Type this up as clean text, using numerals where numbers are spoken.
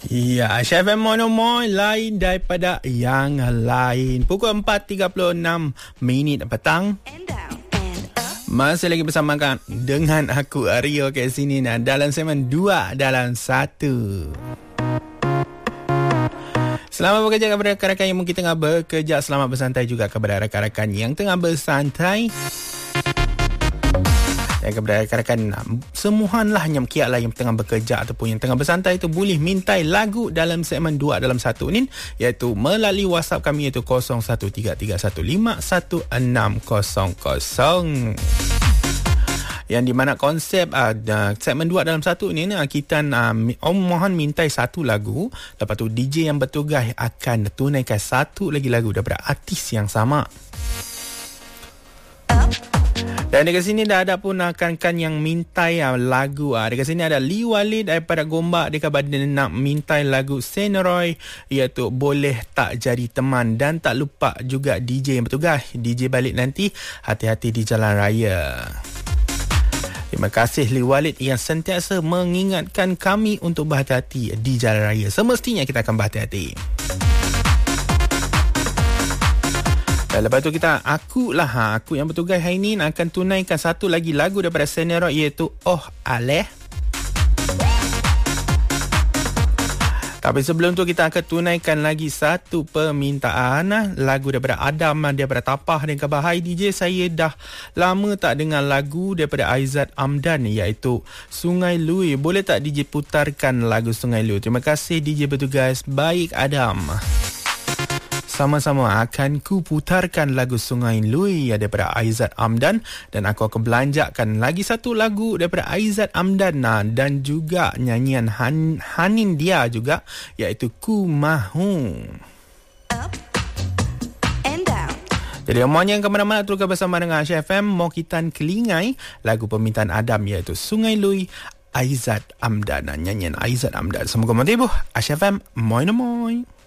Ya, Chef Monomoy lain daripada yang lain. Pukul 4.36 petang. Masih lagi bersama kan dengan aku Aryo kat sini dalam segmen 2 dalam 1. Selamat bekerja kepada rakan-rakan yang mungkin tengah bekerja. Selamat bersantai juga kepada rakan-rakan yang tengah bersantai. Dan kepada rakan-rakan semuahan lah yang kiat lah yang tengah bekerja ataupun yang tengah bersantai tu boleh mintai lagu dalam segmen 2 dalam 1 ni, iaitu melalui WhatsApp kami iaitu 0133155600. Yang di mana konsep segmen 2 dalam 1 ni kita mohon mintai satu lagu, lepas tu DJ yang bertugas akan tunaikan satu lagi lagu daripada artis yang sama. Dan dekat sini dah ada pun rakan-rakan yang mintai lagu. Dekat sini ada Lee Walid daripada Gombak. Dia kata dia nak mintai lagu Seneroy, iaitu Boleh Tak Jadi Teman. Dan tak lupa juga DJ yang bertugas, DJ balik nanti, Hati-hati di Jalan Raya. Terima kasih Lee Walid yang sentiasa mengingatkan kami untuk berhati-hati di Jalan Raya. Semestinya kita akan berhati-hati. Dan lepas tu aku yang bertugas hari ni akan tunaikan satu lagi lagu daripada Senero, iaitu Oh Aleh. Tapi sebelum tu kita akan tunaikan lagi satu permintaan lagu daripada Adam daripada Tapah dan Khabar. Hai DJ, saya dah lama tak dengar lagu daripada Aizat Amdan, iaitu Sungai Lui. Boleh tak DJ putarkan lagu Sungai Lui? Terima kasih DJ bertugas. Baik Adam, sama-sama akan ku putarkan lagu Sungai Lui daripada Aizat Amdan, dan aku akan belanjakan lagi satu lagu daripada Aizat Amdan dan juga nyanyian Hanin dia juga, iaitu Ku Mahu. Up and down. Jadi semuanya yang ke mana-mana terus bersama dengan Aisyah FM, mau kita kelingai lagu permintaan Adam, iaitu Sungai Lui Aizat Amdan, nyanyian Aizat Amdan. Semoga menghibur. Aisyah FM, moi.